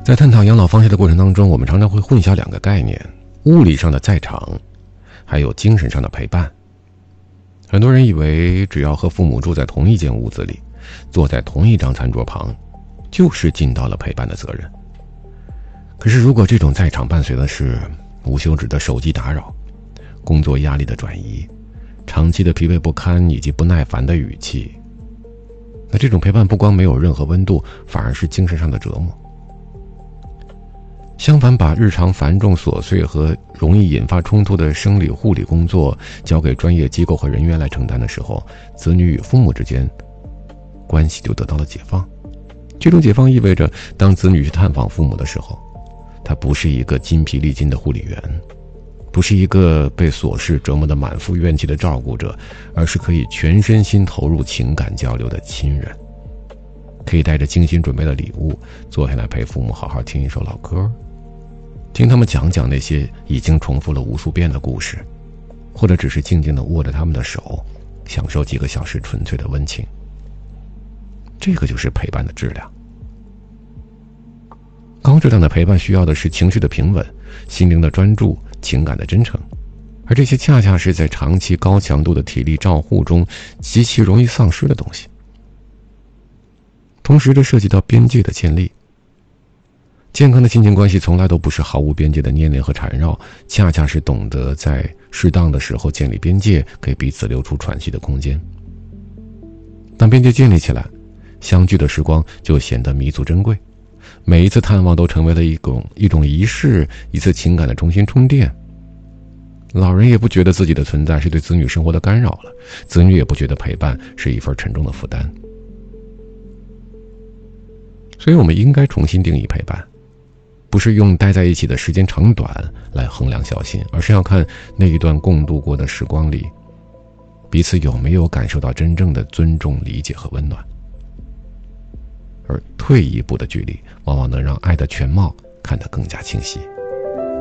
在探讨养老方式的过程当中，我们常常会混淆两个概念：物理上的在场，还有精神上的陪伴。很多人以为只要和父母住在同一间屋子里，坐在同一张餐桌旁，就是尽到了陪伴的责任。可是如果这种在场伴随的是无休止的手机打扰、工作压力的转移、长期的疲惫不堪以及不耐烦的语气，那这种陪伴不光没有任何温度，反而是精神上的折磨。相反，把日常繁重琐碎和容易引发冲突的生理护理工作交给专业机构和人员来承担的时候，子女与父母之间关系就得到了解放。这种解放意味着，当子女去探访父母的时候，他不是一个筋疲力尽的护理员，不是一个被琐事折磨得满腹怨气的照顾者，而是可以全身心投入情感交流的亲人。可以带着精心准备的礼物，坐下来陪父母好好听一首老歌，听他们讲讲那些已经重复了无数遍的故事，或者只是静静地握着他们的手，享受几个小时纯粹的温情。这个就是陪伴的质量。高质量的陪伴需要的是情绪的平稳、心灵的专注、情感的真诚，而这些恰恰是在长期高强度的体力照护中极其容易丧失的东西。同时这涉及到边界的建立。健康的亲情关系从来都不是毫无边界的黏连和缠绕，恰恰是懂得在适当的时候建立边界，给彼此留出喘息的空间。当边界建立起来，相聚的时光就显得弥足珍贵，每一次探望都成为了一种仪式，一次情感的重新充电。老人也不觉得自己的存在是对子女生活的干扰了，子女也不觉得陪伴是一份沉重的负担。所以我们应该重新定义陪伴，不是用待在一起的时间长短来衡量小心，而是要看那一段共度过的时光里，彼此有没有感受到真正的尊重、理解和温暖。而退一步的距离，往往能让爱的全貌看得更加清晰。